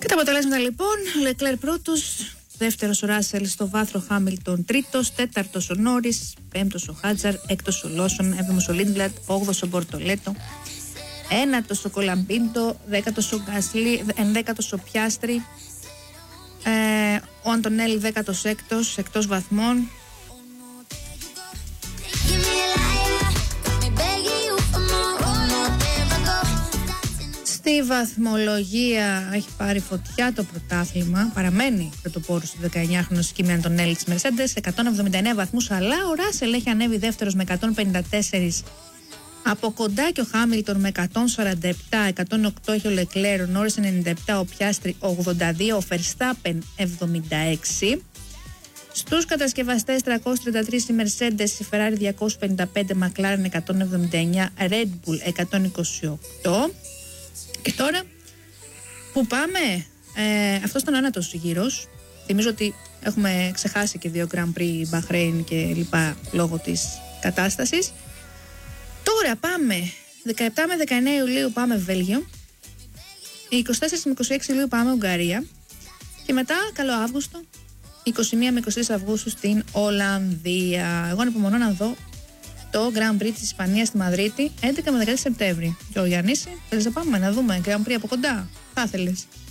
Και τα αποτελέσματα λοιπόν: Λεκλέρ πρώτος, δεύτερος ο Ράσελ στο βάθρο Χάμιλτον τρίτος, τέταρτος ο Νόρις, πέμπτος ο Χάτζαρ, έκτος ο Λόσον, έβδομος ο Λίνντμπλαντ, όγδος ο Μπορτολέτο, ένατος ο Κολαμπίντο, δέκατος ο Γκάσλι, ενδέκατος ο Πιάστρι, ο Αντωνέλη 16ος, εκτός βαθμών. Στη βαθμολογία έχει πάρει φωτιά το πρωτάθλημα. Παραμένει πρωτοπόρος του 19χρονος Κίμι Αντωνέλη της Mercedes, 179 βαθμούς, αλλά ο Ράσελ έχει ανέβει δεύτερος με 154. Από κοντά και ο Χάμιλτον με 147, 108 έχει ο Λεκλέρ, ο Νόρις 97, ο Πιάστρι 82, ο Verstappen 76. Στους κατασκευαστές 333 η Mercedes, η Ferrari 255, McLaren 179, Red Bull 128. Και τώρα που πάμε, αυτός ήταν ο ένατος γύρος. Θυμίζω ότι έχουμε ξεχάσει και 2 Grand Prix, Bahrain και λοιπά λόγω της κατάστασης. Τώρα πάμε 17 με 19 Ιουλίου πάμε Βέλγιο, 24 με 26 Ιουλίου πάμε Ουγγαρία και μετά καλό Αύγουστο 21 με 23 Αυγούστου στην Ολλανδία. Εγώ ανυπομονώ να δω το Grand Prix της Ισπανίας στη Μαδρίτη 11 με 16 Σεπτέμβρη. Και ο Γιάννης, θέλεις να πάμε να δούμε Grand Prix από κοντά? Θα ήθελες?